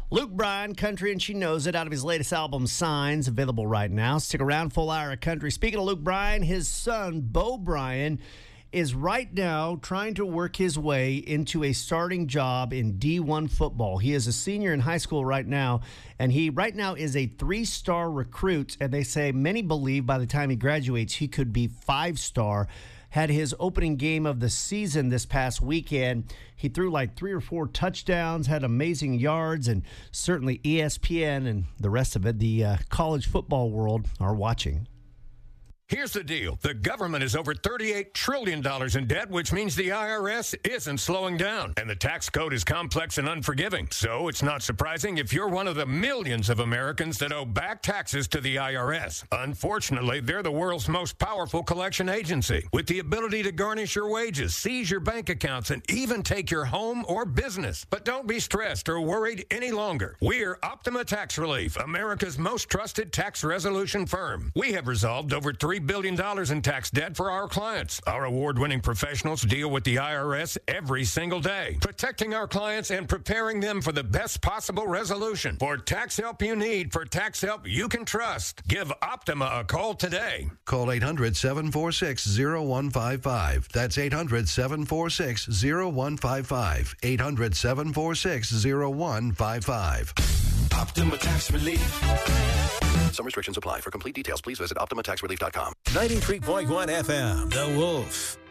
Luke Bryan, Country and She Knows It, out of his latest album, Signs, available right now. Stick around, full hour of country. Speaking of Luke Bryan, his son, Bo Bryan, is right now trying to work his way into a starting job in D1 football. He is a senior in high school right now, and he right now is a 3-star recruit, and they say many believe by the time he graduates, he could be 5-star. Had his opening game of the season this past weekend. He threw like 3 or 4 touchdowns, had amazing yards, and certainly ESPN and the rest of it, the college football world, are watching. Here's the deal. The government is over $38 trillion in debt, which means the IRS isn't slowing down. And the tax code is complex and unforgiving. So it's not surprising if you're one of the millions of Americans that owe back taxes to the IRS. Unfortunately, they're the world's most powerful collection agency, with the ability to garnish your wages, seize your bank accounts, and even take your home or business. But don't be stressed or worried any longer. We're Optima Tax Relief, America's most trusted tax resolution firm. We have resolved over $3 billion in tax debt for our clients. Our award-winning professionals deal with the IRS every single day, protecting our clients and preparing them for the best possible resolution. For tax help you need, for tax help you can trust, give Optima a call today. Call 800-746-0155. That's 800-746-0155. 800-746-0155. Optima Tax Relief. Some restrictions apply. For complete details, please visit OptimaTaxRelief.com. 93.1 FM, The Wolf.